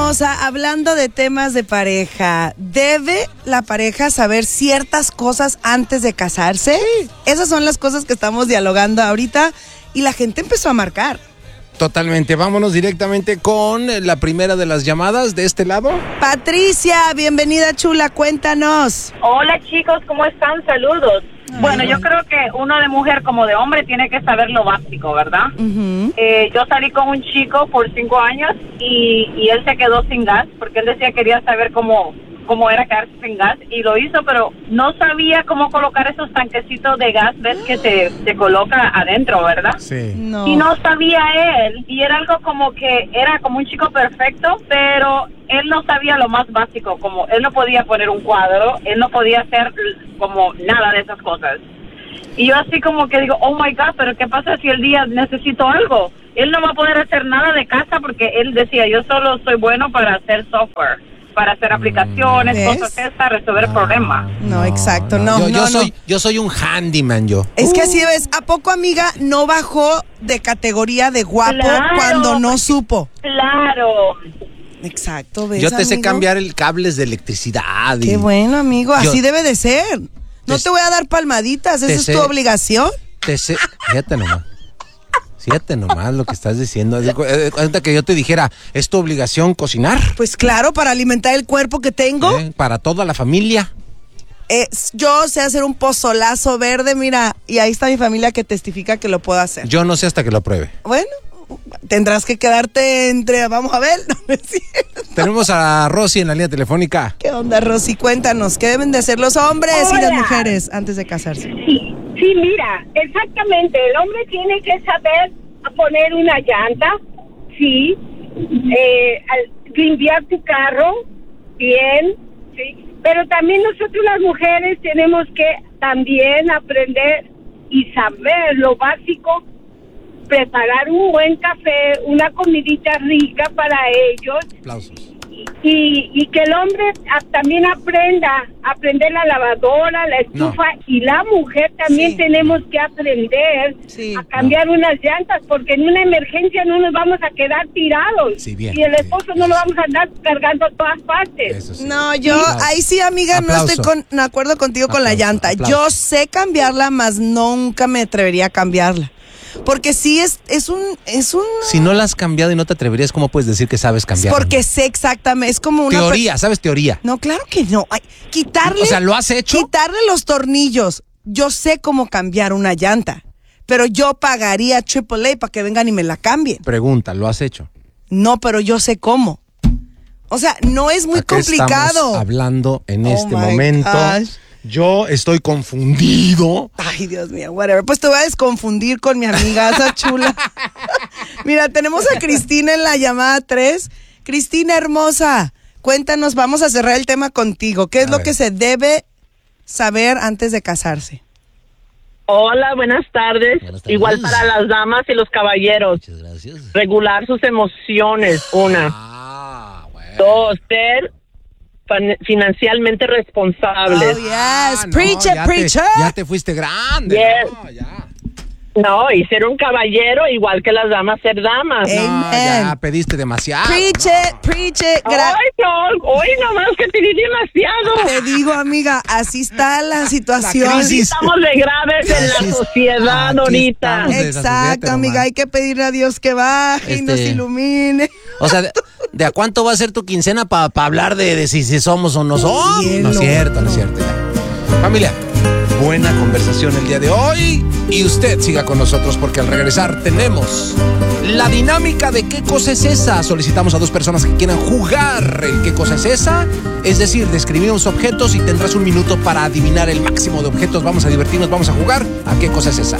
hermosa, hablando de temas de pareja, ¿debe la pareja saber ciertas cosas antes de casarse? Sí. Esas son las cosas que estamos dialogando ahorita y la gente empezó a marcar. Totalmente, vámonos directamente con la primera de las llamadas de este lado. Patricia, bienvenida chula, cuéntanos. Hola chicos, ¿cómo están? Saludos. Bueno, yo creo que uno de mujer como de hombre tiene que saber lo básico, ¿verdad? Uh-huh. Yo salí con un chico por 5 años y él se quedó sin gas porque él decía que quería saber cómo era quedarse sin gas y lo hizo, pero no sabía cómo colocar esos tanquecitos de gas, ves que se coloca adentro, ¿verdad? Sí. No. Y no sabía él, y era algo como que era como un chico perfecto, pero él no sabía lo más básico, como él no podía poner un cuadro, él no podía hacer como nada de esas cosas. Y yo así como que digo, oh my God, pero ¿qué pasa si el día necesito algo? Él no va a poder hacer nada de casa porque él decía, yo solo soy bueno para hacer software, para hacer aplicaciones, ¿ves? cosas esas, resolver problemas. No, exacto, no. Yo soy un handyman, yo. Es que así ves, ¿a poco amiga no bajó de categoría de guapo cuando no supo? Claro. Exacto, ¿ves, Yo te sé amigo? cambiar el cables de electricidad. Qué bueno, amigo, así Yo- debe de ser. No te voy a dar palmaditas, esa es tu obligación. Te sé, fíjate nomás lo que estás diciendo. Cuenta que yo te dijera, ¿es tu obligación cocinar? Pues claro, para alimentar el cuerpo que tengo. Para toda la familia. Yo sé hacer un pozolazo verde, mira, y ahí está mi familia que testifica que lo puedo hacer. Yo no sé hasta que lo pruebe. Bueno, tendrás que quedarte entre, vamos a ver, no me siento. Tenemos a Rosy en la línea telefónica. ¿Qué onda, Rosy? Cuéntanos, ¿qué deben de hacer los hombres y las Hola. mujeres antes de casarse? Sí, mira, exactamente. El hombre tiene que saber poner una llanta, sí, limpiar tu carro, bien, sí. Pero también nosotros las mujeres tenemos que también aprender y saber lo básico, preparar un buen café, una comidita rica para ellos. Aplausos. Y que el hombre también aprender la lavadora, la estufa, y la mujer también tenemos que aprender a cambiar unas llantas, porque en una emergencia no nos vamos a quedar tirados, Sí, bien, y el esposo no lo vamos a andar cargando a todas partes. Eso sí. No, yo ahí sí, amiga, Aplauso. no estoy de acuerdo contigo con la llanta. Aplauso. Yo sé cambiarla, mas nunca me atrevería a cambiarla. Porque sí es un... Si no la has cambiado y no te atreverías, ¿cómo puedes decir que sabes cambiar? Porque sé exactamente, es como una... Teoría, ¿sabes teoría? No, claro que no. Ay, quitarle... O sea, ¿lo has hecho? Quitarle los tornillos. Yo sé cómo cambiar una llanta, pero yo pagaría AAA para que vengan y me la cambien. Pregunta, ¿lo has hecho? No, pero yo sé cómo. O sea, no es muy Acá complicado. Estamos hablando en este my momento. gosh. Yo estoy confundido. Ay, Dios mío, whatever. Pues te voy a desconfundir con mi amiga, esa chula. Mira, tenemos a Cristina en la llamada 3. Cristina, hermosa, cuéntanos, vamos a cerrar el tema contigo. ¿Qué es lo que se debe saber antes de casarse? Hola, buenas tardes. Igual para las damas y los caballeros. Muchas gracias. Regular sus emociones, una. Bueno. 2, ser financieramente responsables. Oh, yes. No, Preach it, preacher. Ya te fuiste grande. Yes. No, ya. No, y ser un caballero igual que las damas, ser damas. Amen. No, ya pediste demasiado. Preach it, preach it. Ay, no, hoy nomás que te di demasiado. Te digo, amiga, así está la situación. La crisis. Estamos de graves en la sociedad Aquí ahorita. estamos. Exacto, amiga, hay que pedirle a Dios que baje y nos ilumine. O sea, ¿de a cuánto va a ser tu quincena para hablar de si somos o no somos? Cielo. No es cierto, no es cierto. Ya. Familia, buena conversación el día de hoy. Y usted siga con nosotros porque al regresar tenemos la dinámica de ¿qué cosa es esa? Solicitamos a 2 personas que quieran jugar el ¿qué cosa es esa? Es decir, describimos objetos y tendrás 1 minuto para adivinar el máximo de objetos. Vamos a divertirnos, vamos a jugar a ¿qué cosa es esa?